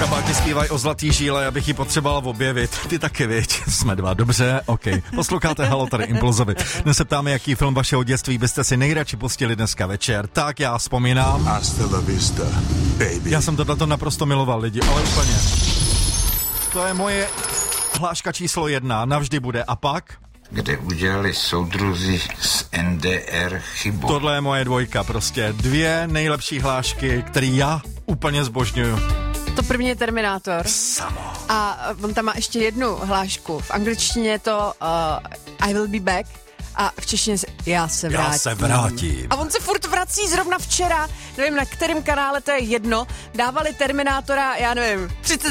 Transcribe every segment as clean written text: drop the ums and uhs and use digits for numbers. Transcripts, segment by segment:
Kabáti zpívají o zlatý žíle, abych ji potřeboval objevit. Ty taky, viď? Jsme dva, dobře, ok. Posloucháte Halo, tady Impulzovi. Dnes se ptáme, jaký film vašeho dětství byste si nejradši pustili dneska večer. Tak já vzpomínám. Hasta la vista, baby. Já jsem tohleto naprosto miloval, lidi, ale úplně. To je moje hláška číslo 1, navždy bude. A pak? Kde udělali soudruzi z NDR chybu. Tohle je moje 2, prostě 2 nejlepší hlášky, který já úplně zbožňuju. To první je Terminátor. Samo. A on tam má ještě jednu hlášku. V angličtině je to I will be back. A v češtině já se vrátím. A on se furt vrací, zrovna včera, nevím na kterém kanále, to je jedno, dávali Terminátora, já nevím,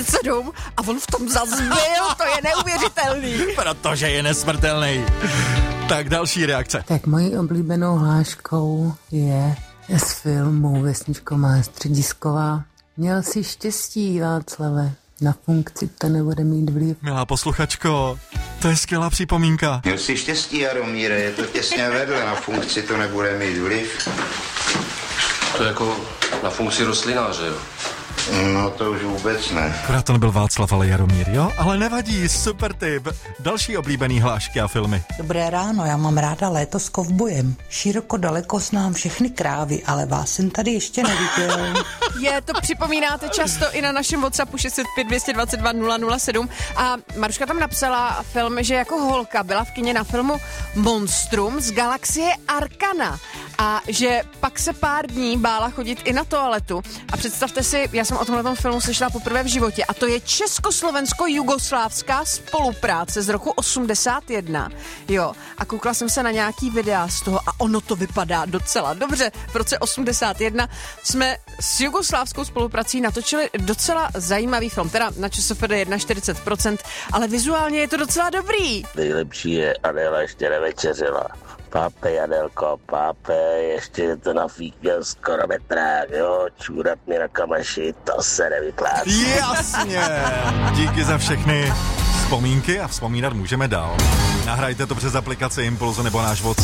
37 a on v tom zas byl, to je neuvěřitelný. Protože je nesmrtelný. Tak další reakce. Tak mojí oblíbenou hláškou je z filmu Vesničková Středisková. Měl jsi štěstí, Václave. Na funkci to nebude mít vliv. Milá posluchačko, to je skvělá připomínka. Měl jsi štěstí, Jaromíre, je to těsně vedle, na funkci to nebude mít vliv. To je jako na funkci rostlináře, jo? No to už vůbec ne. Akorát to nebyl Václav, ale Jaromír, jo? Ale nevadí, super tip. Další oblíbený hlášky a filmy. Dobré ráno, já mám ráda Léto s kovbojem. Široko daleko znám všechny krávy, ale vás jsem tady ještě neviděl. To připomínáte často i na našem WhatsAppu 605 222 007 a Maruška tam napsala film, že jako holka byla v kině na filmu Monstrum z galaxie Arkana a že pak se pár dní bála chodit i na toaletu a představte si, já jsem o tomhle filmu slyšela poprvé v životě a to je československo-jugoslávská spolupráce z roku 81, jo, a koukla jsem se na nějaký videa z toho a ono to vypadá docela dobře. V roce 81 jsme s jugoslávskou spoluprací natočili docela zajímavý film, teda na ČSFD 41%, ale vizuálně je to docela dobrý. Nejlepší je, Adéla ještě nevečeřila. Pápe, Jadelko, pápe, ještě je to nafíkněl skoro metrák, jo, čůrat mi na kamaši, to se nevyplácí. Jasně, díky za všechny vzpomínky a vzpomínat můžeme dál. Nahrajte to přes aplikaci Impulzu nebo náš WhatsApp.